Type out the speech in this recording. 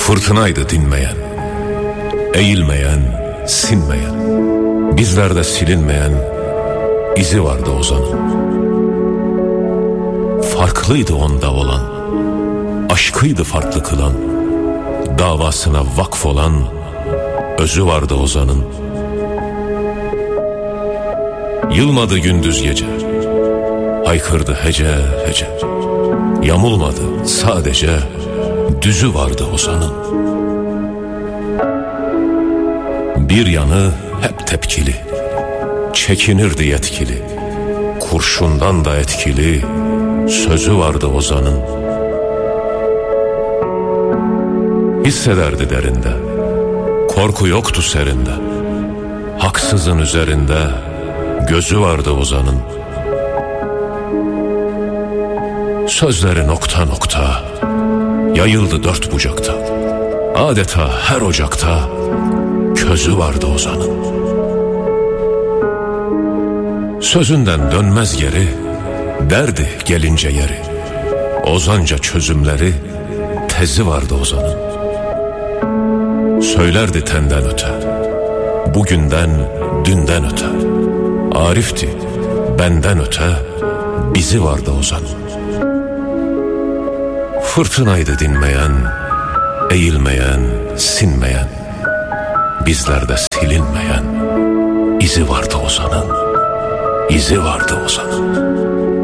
Fırtınaydı dinmeyen, eğilmeyen, sinmeyen, bizlerde silinmeyen izi vardı Ozan'ın. Farklıydı onda olan, aşkıydı farklı kılan, davasına vakf olan özü vardı Ozan'ın. Yılmadı gündüz gece, haykırdı hece hece, yamulmadı sadece düzü vardı Ozan'ın. Bir yanı hep tepkili, çekinirdi yetkili, kurşundan da etkili sözü vardı Ozan'ın. Hissederdi derinde, korku yoktu serinde, haksızın üzerinde gözü vardı Ozan'ın. Sözleri nokta nokta yayıldı dört bucakta, adeta her ocakta közü vardı Ozan'ın. Sözünden dönmez geri, derdi gelince yeri, ozanca çözümleri tezi vardı Ozan'ın. Söylerdi tenden öte, bugünden dünden öte, Arif'ti benden öte bizi vardı Ozan'ın. Fırtınaydı dinmeyen, eğilmeyen, sinmeyen, bizlerde silinmeyen izi vardı Ozan'ın, izi vardı Ozan'ın.